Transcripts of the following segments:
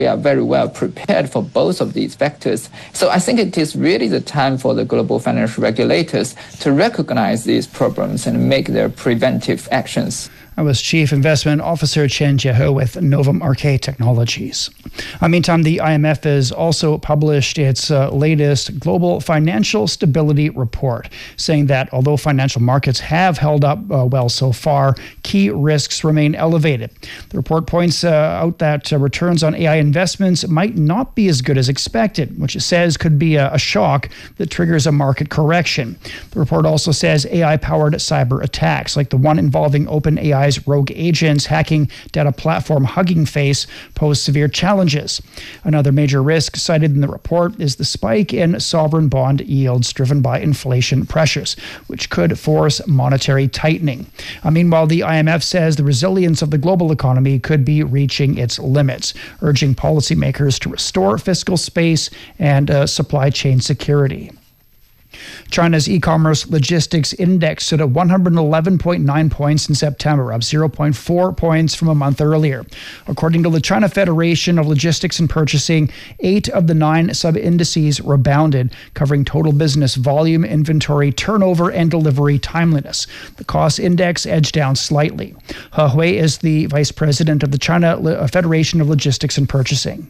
We are very well prepared for both of these vectors. So I think it is really the time for the global financial regulators to recognize these problems and make their preventive actions. That was Chief Investment Officer Chen Jiehe with Novum Arcade Technologies. Meantime, the IMF has also published its latest Global Financial Stability Report, saying that although financial markets have held up well so far, key risks remain elevated. The report points out that returns on AI investments might not be as good as expected, which it says could be a shock that triggers a market correction. The report also says AI-powered cyber attacks, like the one involving OpenAI's rogue agents hacking data platform Hugging Face, pose severe challenges. Another major risk cited in the report is the spike in sovereign bond yields driven by inflation pressures, which could force monetary tightening. Meanwhile, the IMF says the resilience of the global economy could be reaching its limits, urging policymakers to restore fiscal space and supply chain security. China's e-commerce logistics index stood at 111.9 points in September, up 0.4 points from a month earlier. According to the China Federation of Logistics and Purchasing, 8 of the 9 sub-indices rebounded, covering total business volume, inventory, turnover, and delivery timeliness. The cost index edged down slightly. He Hui is the vice president of the China Federation of Logistics and Purchasing.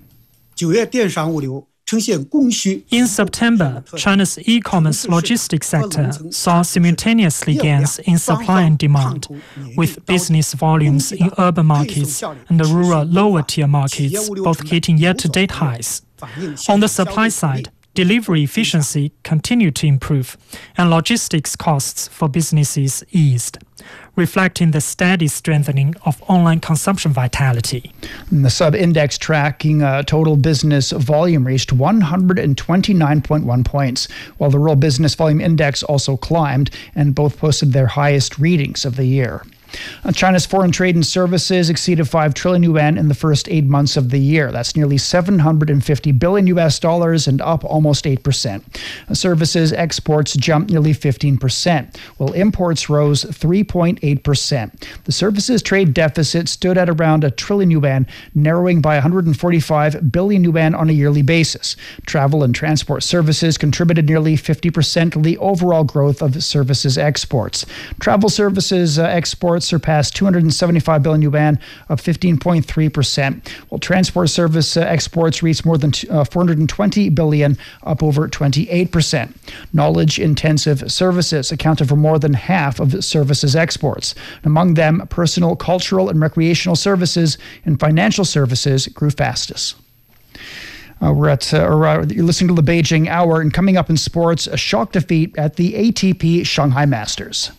In September, China's e-commerce logistics sector saw simultaneously gains in supply and demand, with business volumes in urban markets and the rural lower-tier markets both hitting year-to-date highs. On the supply side, delivery efficiency continued to improve, and logistics costs for businesses eased, reflecting the steady strengthening of online consumption vitality. The sub-index tracking total business volume reached 129.1 points, while the rural business volume index also climbed, and both posted their highest readings of the year. China's foreign trade and services exceeded 5 trillion yuan in the first 8 months of the year. That's nearly $750 billion and up almost 8%. Services exports jumped nearly 15%, while imports rose 3.8%. The services trade deficit stood at around 1 trillion yuan, narrowing by 145 billion yuan on a yearly basis. Travel and transport services contributed nearly 50% of the overall growth of services exports. Travel services exports surpassed 275 billion yuan, up 15.3%, while transport service exports reached more than 420 billion, up over 28%. Knowledge-intensive services accounted for more than half of services exports. Among them, personal, cultural, and recreational services and financial services grew fastest. You're listening to the Beijing Hour, and coming up in sports, a shock defeat at the ATP Shanghai Masters.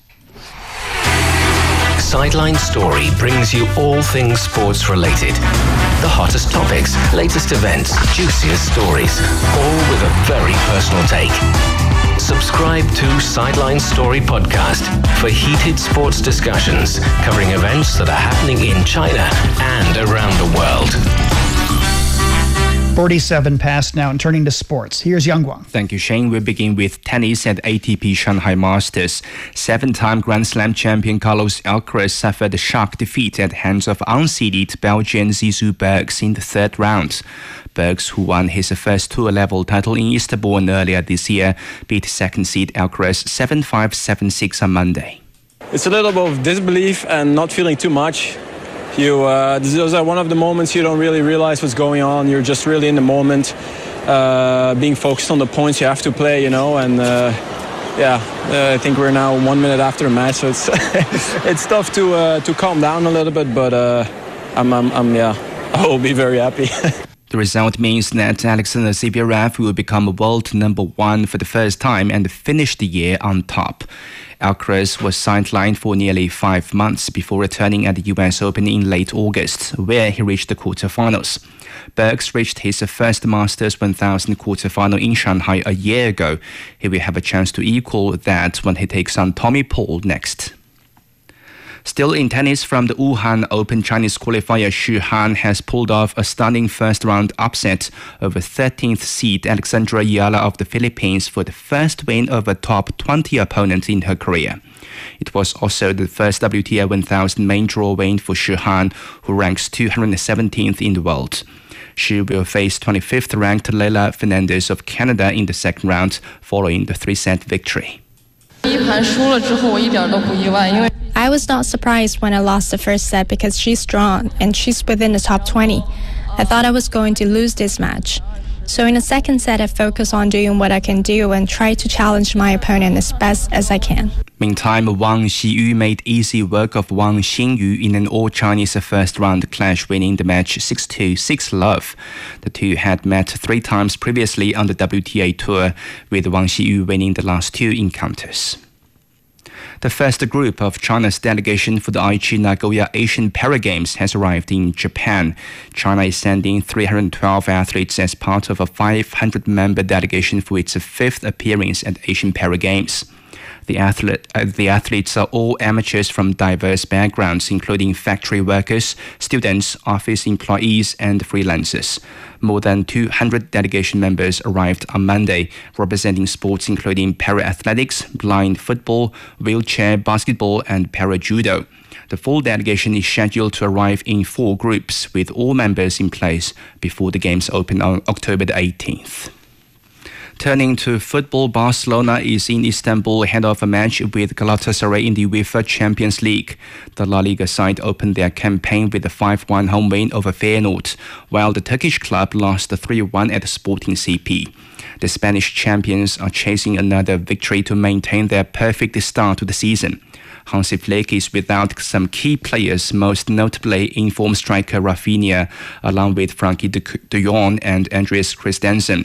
Sideline Story brings you all things sports related. The hottest topics, latest events, juiciest stories, all with a very personal take. Subscribe to Sideline Story Podcast for heated sports discussions covering events that are happening in China and around the world. 47 past now, and turning to sports. Here's Yang Guang. Thank you, Shane. We begin with tennis at ATP Shanghai Masters. 7-time Grand Slam champion Carlos Alcaraz suffered a shock defeat at the hands of unseeded Belgian Zizou Bergs in the third round. Bergs, who won his first tour-level title in Istanbul earlier this year, beat second seed Alcaraz 7-5, 7-6 on Monday. It's a little bit of disbelief and not feeling too much. Those are one of the moments you don't really realize what's going on. You're just really in the moment, being focused on the points you have to play, and I think we're now 1 minute after the match, so it's it's tough to calm down a little bit, but I will be very happy. The result means that Alexander Zverev will become world number 1 for the first time and finish the year on top. Alcaraz was sidelined for nearly 5 months before returning at the US Open in late August, where he reached the quarterfinals. Bergs reached his first Masters 1000 quarterfinal in Shanghai a year ago. He will have a chance to equal that when he takes on Tommy Paul next. Still in tennis, from the Wuhan Open, Chinese qualifier Xu Han has pulled off a stunning first-round upset over 13th seed Alexandra Ayala of the Philippines for the first win over top 20 opponent in her career. It was also the first WTA 1000 main draw win for Xu Han, who ranks 217th in the world. She will face 25th-ranked Leila Fernandez of Canada in the second round, following the 3-set victory. I was not surprised when I lost the first set because she's strong and she's within the top 20. I thought I was going to lose this match. So in the second set, I focus on doing what I can do and try to challenge my opponent as best as I can. Meantime, Wang Xiyu made easy work of Wang Xingyu in an all-Chinese first-round clash, winning the match 6-2, 6-love. The two had met 3 times previously on the WTA Tour, with Wang Xiyu winning the last 2 encounters. The first group of China's delegation for the Aichi Nagoya Asian Paragames has arrived in Japan. China is sending 312 athletes as part of a 500-member delegation for its 5th appearance at Asian Paragames. The athletes are all amateurs from diverse backgrounds, including factory workers, students, office employees, and freelancers. More than 200 delegation members arrived on Monday, representing sports including para-athletics, blind football, wheelchair basketball, and para-judo. The full delegation is scheduled to arrive in 4 groups, with all members in place before the games open on October the 18th. Turning to football, Barcelona is in Istanbul ahead of a match with Galatasaray in the UEFA Champions League. The La Liga side opened their campaign with a 5-1 home win over Feyenoord, while the Turkish club lost 3-1 at Sporting CP. The Spanish champions are chasing another victory to maintain their perfect start to the season. Hansi Flick is without some key players, most notably informed striker Rafinha, along with Frankie de Jong and Andreas Christensen.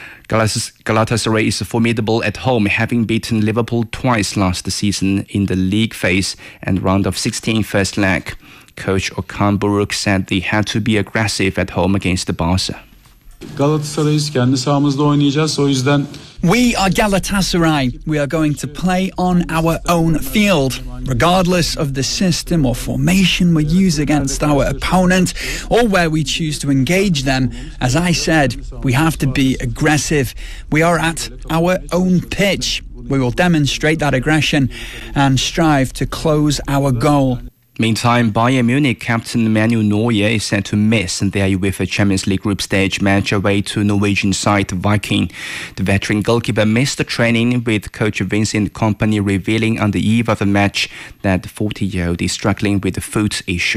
Galatasaray is formidable at home, having beaten Liverpool twice last season in the league phase and round of 16 first leg. Coach Okan Buruk said they had to be aggressive at home against the Barca. Galatasaray'ız, kendi sahamızda oynayacağız. O yüzden we are Galatasaray. We are going to play on our own field, regardless of the system or formation we use against our opponent or where we choose to engage them. As I said, we have to be aggressive. We are at our own pitch. We will demonstrate that aggression and strive to close our goal. Meantime, Bayern Munich captain Manuel Neuer is set to miss their UEFA Champions League group stage match away to Norwegian side Viking. The veteran goalkeeper missed the training, with coach Vincent Kompany revealing on the eve of the match that the 40-year-old is struggling with a foot issue.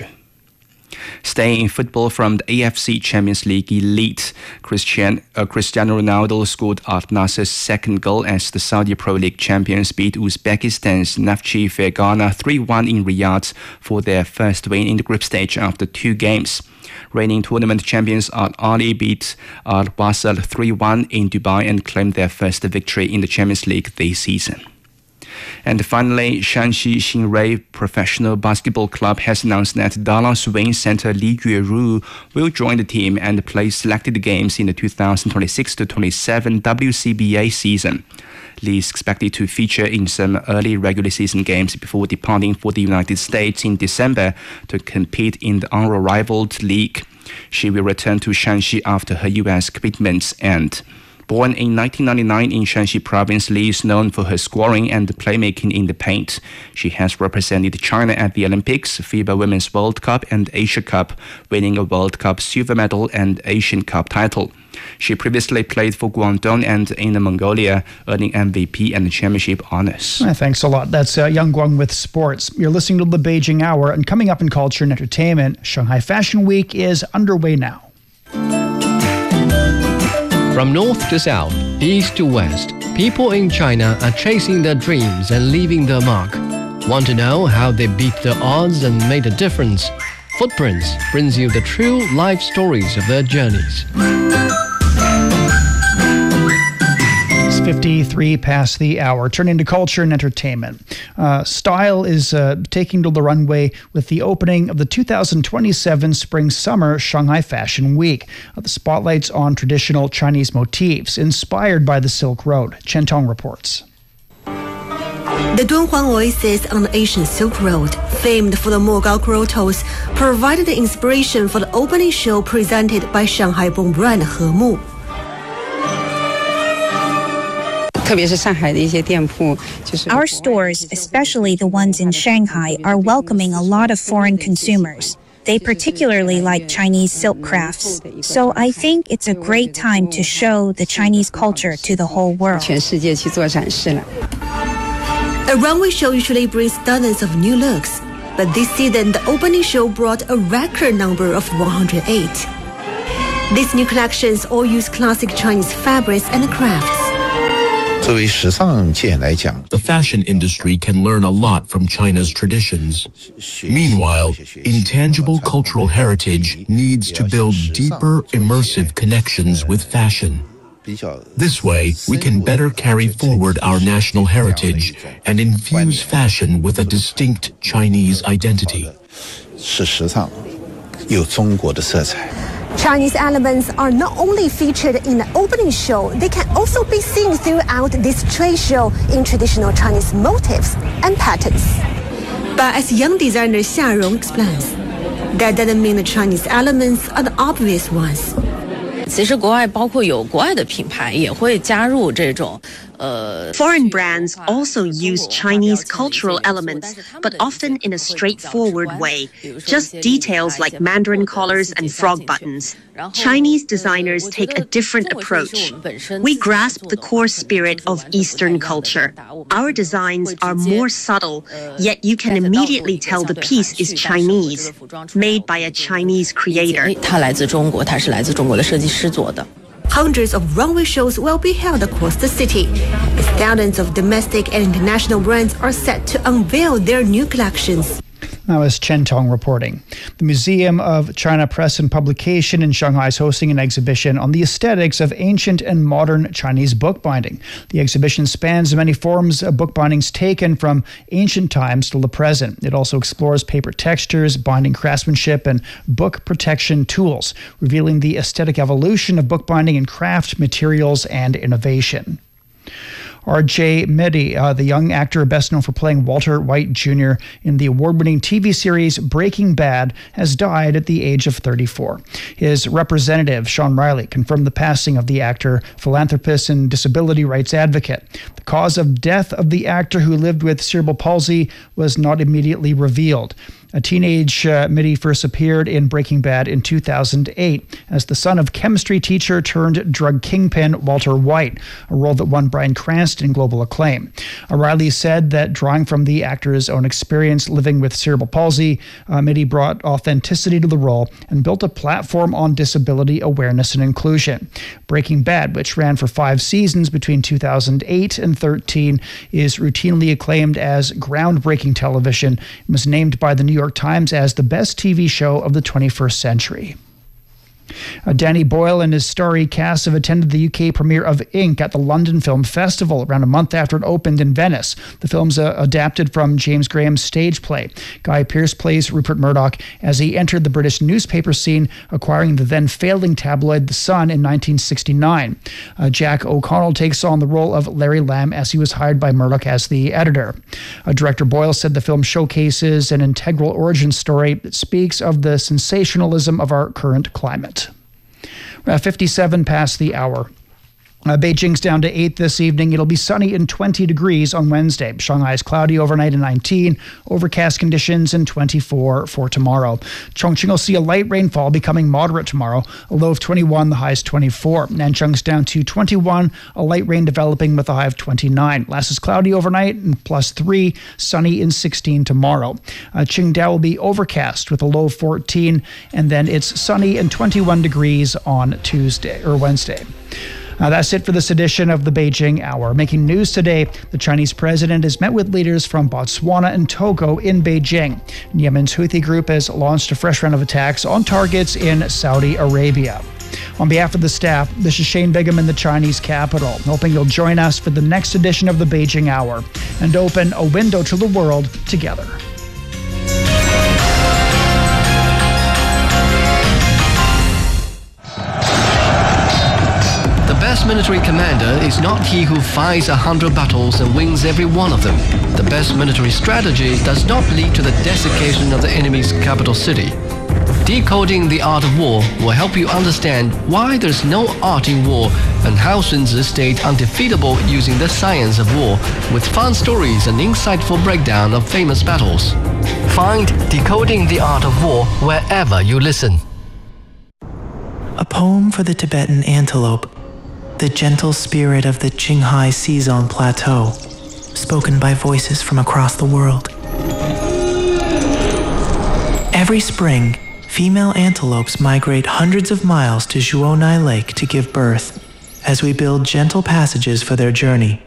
Staying in football from the AFC Champions League elite, Cristiano Ronaldo scored Al Nassr's second goal as the Saudi Pro League champions beat Uzbekistan's Naftchi Fergana 3-1 in Riyadh for their first win in the group stage after 2 games. Reigning tournament champions Al Ahly beat Al Wasl 3-1 in Dubai and claimed their first victory in the Champions League this season. And finally, Shanxi Xinrui Professional Basketball Club has announced that Dallas Wings center Li Yueru will join the team and play selected games in the 2026-27 WCBA season. Li is expected to feature in some early regular season games before departing for the United States in December to compete in the unrivaled league. She will return to Shanxi after her U.S. commitments end. Born in 1999 in Shanxi province, Li is known for her scoring and playmaking in the paint. She has represented China at the Olympics, FIBA Women's World Cup and Asia Cup, winning a World Cup silver medal and Asian Cup title. She previously played for Guangdong and Inner Mongolia, earning MVP and championship honors. Thanks a lot. That's Yang Guang with sports. You're listening to the Beijing Hour, and coming up in culture and entertainment, Shanghai Fashion Week is underway now. From north to south, east to west, people in China are chasing their dreams and leaving their mark. Want to know how they beat the odds and made a difference? Footprints brings you the true life stories of their journeys. It's 53 past the hour. Turning to culture and entertainment. Style is taking to the runway with the opening of the 2027 Spring-Summer Shanghai Fashion Week. The spotlight's on traditional Chinese motifs inspired by the Silk Road. Chen Tong reports. The Dunhuang Oasis on the Asian Silk Road, famed for the Mogao grottos, provided the inspiration for the opening show presented by Shanghai-born brand Hemu. Our stores, especially the ones in Shanghai, are welcoming a lot of foreign consumers. They particularly like Chinese silk crafts. So I think it's a great time to show the Chinese culture to the whole world. A runway show usually brings dozens of new looks, but this season the opening show brought a record number of 108. These new collections all use classic Chinese fabrics and crafts. The fashion industry can learn a lot from China's traditions. Meanwhile, intangible cultural heritage needs to build deeper, immersive connections with fashion. This way, we can better carry forward our national heritage and infuse fashion with a distinct Chinese identity. Chinese elements are not only featured in the opening show, they can also be seen throughout this trade show in traditional Chinese motifs and patterns. But as young designer Xia Rong explains, that doesn't mean the Chinese elements are the obvious ones. 其实国外包括有国外的品牌也会加入这种 Foreign brands also use Chinese cultural elements, but often in a straightforward way, just details like Mandarin collars and frog buttons. Chinese designers take a different approach. We grasp the core spirit of Eastern culture. Our designs are more subtle, yet you can immediately tell the piece is Chinese, made by a Chinese creator. 它来自中国，它是来自中国的设计师做的。 Hundreds of runway shows will be held across the city, as thousands of domestic and international brands are set to unveil their new collections. That was Chen Tong reporting. The Museum of China Press and Publication in Shanghai is hosting an exhibition on the aesthetics of ancient and modern Chinese bookbinding. The exhibition spans many forms of bookbindings taken from ancient times to the present. It also explores paper textures, binding craftsmanship, and book protection tools, revealing the aesthetic evolution of bookbinding in craft, materials, and innovation. R.J. Mehdi, the young actor best known for playing Walter White Jr. in the award-winning TV series Breaking Bad, has died at the age of 34. His representative, Sean Riley, confirmed the passing of the actor, philanthropist, and disability rights advocate. The cause of death of the actor, who lived with cerebral palsy, was not immediately revealed. A teenage Mehdi first appeared in Breaking Bad in 2008 as the son of chemistry teacher turned drug kingpin Walter White, a role that won Bryan Cranston global acclaim. Riley said that drawing from the actor's own experience living with cerebral palsy, Mehdi brought authenticity to the role and built a platform on disability awareness and inclusion. Breaking Bad, which ran for 5 seasons between 2008 and 2013, is routinely acclaimed as groundbreaking television and was named by the New York Times as the best TV show of the 21st century. Danny Boyle and his starry cast have attended the UK premiere of Ink at the London Film Festival around a month after it opened in Venice. The film's adapted from James Graham's stage play. Guy Pearce plays Rupert Murdoch as he entered the British newspaper scene, acquiring the then failing tabloid The Sun in 1969. Jack O'Connell takes on the role of Larry Lamb as he was hired by Murdoch as the editor. Director Boyle said the film showcases an integral origin story that speaks of the sensationalism of our current climate. 57 past the hour. Beijing's down to 8 this evening. It'll be sunny and 20 degrees on Wednesday. Shanghai's cloudy overnight and 19. Overcast conditions and 24 for tomorrow. Chongqing will see a light rainfall becoming moderate tomorrow. A low of 21, the high is 24. Nanchung's down to 21. A light rain developing with a high of 29. Last is cloudy overnight and +3. Sunny and 16 tomorrow. Qingdao will be overcast with a low of 14. And then it's sunny and 21 degrees on Wednesday. That's it for this edition of the Beijing Hour. Making news today, the Chinese president has met with leaders from Botswana and Togo in Beijing. Yemen's Houthi group has launched a fresh round of attacks on targets in Saudi Arabia. On behalf of the staff, this is Shane Bigham in the Chinese capital, hoping you'll join us for the next edition of the Beijing Hour and open a window to the world together. The best military commander is not he who fights 100 battles and wins every one of them. The best military strategy does not lead to the desiccation of the enemy's capital city. Decoding the Art of War will help you understand why there's no art in war and how Sun Tzu stayed undefeatable using the science of war, with fun stories and insightful breakdown of famous battles. Find Decoding the Art of War wherever you listen. A poem for the Tibetan antelope, the gentle spirit of the Qinghai Xizang Plateau, spoken by voices from across the world. Every spring, female antelopes migrate hundreds of miles to Zhuonai Lake to give birth, as we build gentle passages for their journey.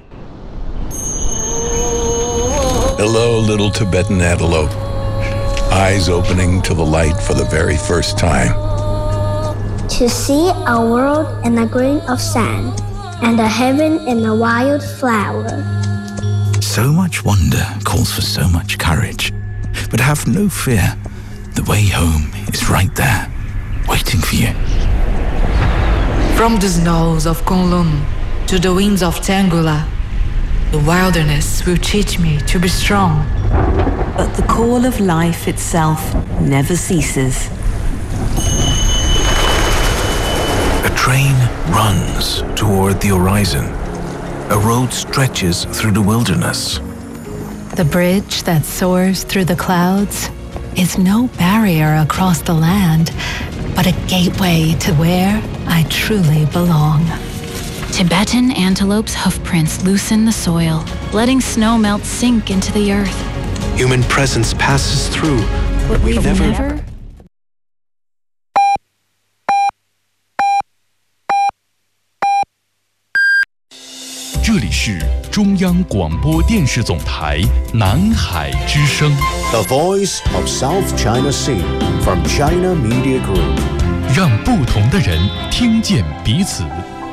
Hello, little Tibetan antelope. Eyes opening to the light for the very first time. To see a world in a grain of sand, and a heaven in a wild flower. So much wonder calls for so much courage. But have no fear. The way home is right there, waiting for you. From the snows of Kunlun to the winds of Tangula, the wilderness will teach me to be strong. But the call of life itself never ceases. A train runs toward the horizon. A road stretches through the wilderness. The bridge that soars through the clouds is no barrier across the land, but a gateway to where I truly belong. Tibetan antelope's hoofprints loosen the soil, letting snow melt sink into the earth. Human presence passes through, but we've never... 这里是中央广播电视总台南海之声 The Voice of South China Sea from China Media Group 让不同的人听见彼此。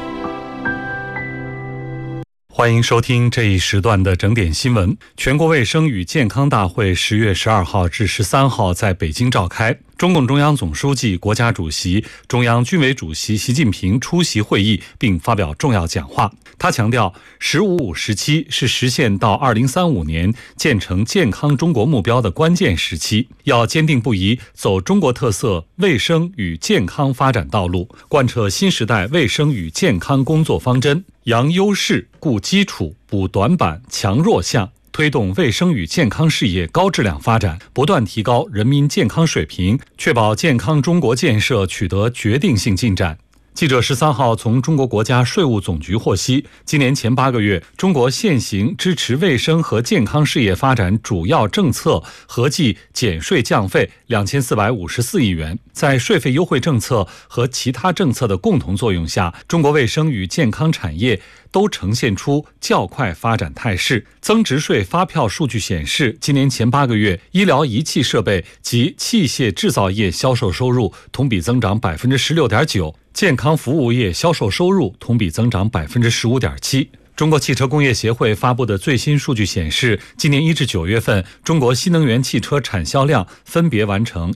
欢迎收听这一时段的整点新闻。全国卫生与健康大会10月12号至13号在北京召开，中共中央总书记、国家主席、中央军委主席习近平出席会议并发表重要讲话。他强调，“15-5时期是实现到2035年建成健康中国目标的关键时期，要坚定不移走中国特色卫生与健康发展道路，贯彻新时代卫生与健康工作方针，扬优势、固基础、补短板、强弱项，推动卫生与健康事业高质量发展，不断提高人民健康水平，确保健康中国建设取得决定性进展。记者13号从中国国家税务总局获悉，今年前8个月，中国现行支持卫生和健康事业发展主要政策合计减税降费2454亿元。在税费优惠政策和其他政策的共同作用下，中国卫生与健康产业都呈现出较快发展态势。增值税发票数据显示，今年前8个月，医疗仪器设备及器械制造业销售收入同比增长16.9%，健康服务业销售收入同比增长15.7%。中国汽车工业协会发布的最新数据显示，今年1至9月份，中国新能源汽车产销量分别完成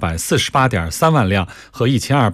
1248.3万辆和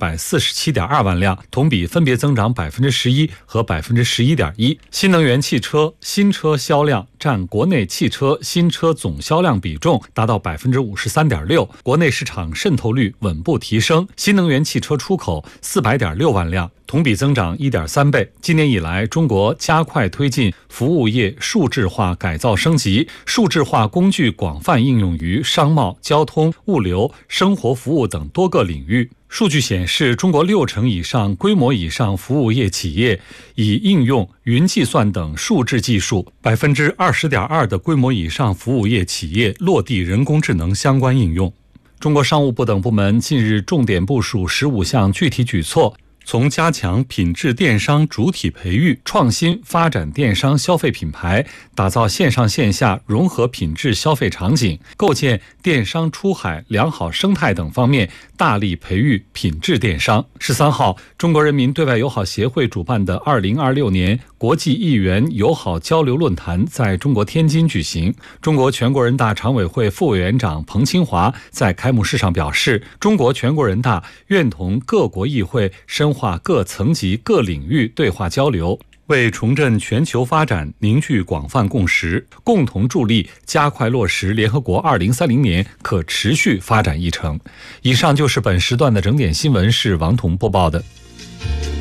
1247.2万辆，同比分别增长11%和11.1%。新能源汽车新车销量占国内汽车新车总销量比重达到53.6%，国内市场渗透率稳步提升，新能源汽车出口400.6万辆，同比增长1.3倍。今年以来，中国加快推进服务业数字化改造升级，数字化工具广泛应用于商贸、交通、物流、生活服务等多个领域。数据显示，中国60%以上规模以上服务业企业已应用云计算等数字技术，20.2%的规模以上服务业企业落地人工智能相关应用。中国商务部等部门近日重点部署15项具体举措，从加强品质电商主体培育、创新发展电商消费品牌，打造线上线下融合品质消费场景，构建电商出海良好生态等方面，大力培育品质电商。13号，中国人民对外友好协会主办的2026年国际议员友好交流论坛在中国天津举行。中国全国人大常委会副委员长彭清华在开幕式上表示，中国全国人大愿同各国议会深化各层级各领域对话交流， 为重振全球发展凝聚广泛共识，共同助力加快落实联合国2030年可持续发展议程。以上就是本时段的整点新闻，是王彤播报的。